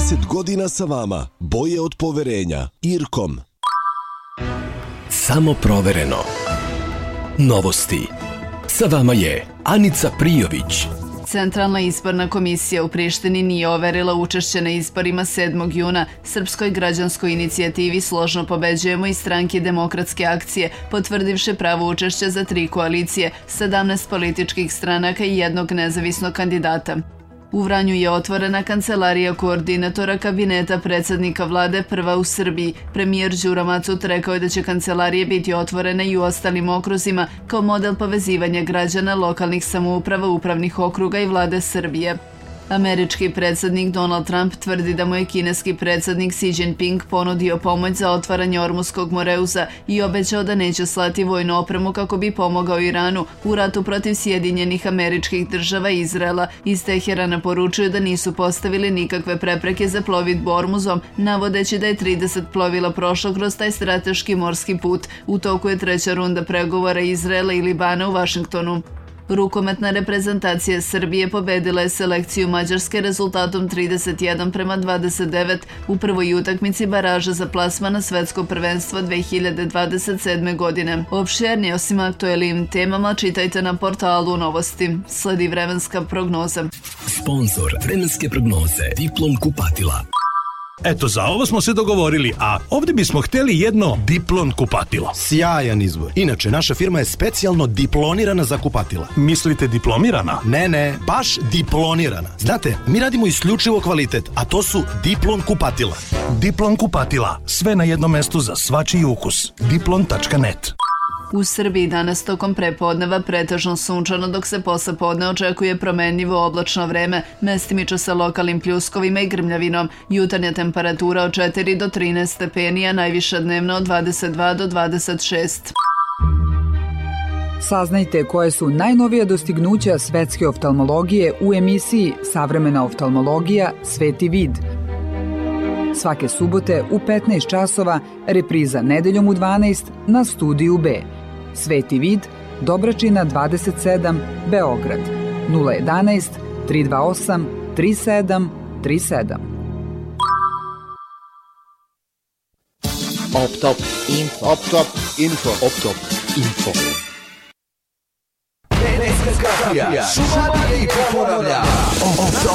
30 godina sa vama. Boje od poverenja. Irkom. Samo provereno. Novosti. Sa vama je Anica Prijović. Centralna izborna komisija u Prištini nije overila učešće na izborima 7. juna Srpskoj građanskoj inicijativi Složno pobeđujemo i Stranki demokratske akcije, potvrdivše pravo učešća za 3 koalicije, 17 političkih stranaka i jednog nezavisnog kandidata. U Vranju je otvorena kancelarija koordinatora kabineta predsjednika vlade prva u Srbiji. Premijer Đuro Macut rekao je da će kancelarije biti otvorene i u ostalim okruzima kao model povezivanja građana, lokalnih samouprava, upravnih okruga i vlade Srbije. Američki predsjednik Donald Trump tvrdi da mu je kineski predsjednik Xi Jinping ponudio pomoć za otvaranje Ormuskog Moreuza i obećao da neće slati vojnu opremu kako bi pomogao Iranu u ratu protiv Sjedinjenih Američkih Država i Izraela. Iz Teherana poručuju da nisu postavili nikakve prepreke za plovidbu Ormuzom, navodeći da je 30 plovila prošlo kroz taj strateški morski put. U toku je 3. runda pregovora Izraela i Libana u Vašingtonu. Rukometna reprezentacija Srbije pobedila je selekciju Mađarske rezultatom 31:29 u prvoj utakmici baraža za plasman na svetsko prvenstvo 2027. godine. Opširnije osim aktuelnim temama čitajte na portalu Novosti. Sledi vremenska prognoza. Sponzor vremenske prognoze Diplom kupatila. Eto, za ovo smo se dogovorili, a ovdje bismo htjeli jedno Diplon kupatilo. Sjajan izbor. Inače, naša firma je specijalno diplonirana za kupatila. Mislite diplomirana? Ne, baš diplonirana. Znate, mi radimo isključivo kvalitet, a to su Diplon kupatila. Diplon kupatila. Sve na jednom mestu za svačiji ukus. Diplon.net. U Srbiji danas tokom prepodneva pretežno sunčano, dok se posle podne očekuje promenljivo oblačno vreme, mestimično sa lokalnim pljuskovima i grmljavinom. Jutarnja temperatura od 4 do 13 stepeni, a najviša dnevna od 22 do 26. Saznajte koje su najnovija dostignuća svetske oftalmologije u emisiji Savremena oftalmologija – Sveti vid. Svake subote u 15 časova, repriza nedeljom u 12 na Studiju B. Sveti vid, Dobračina 27, Beograd, 011 328 3737. Optop info. Optop info. Optop info. Šumadija i Pomoravlja.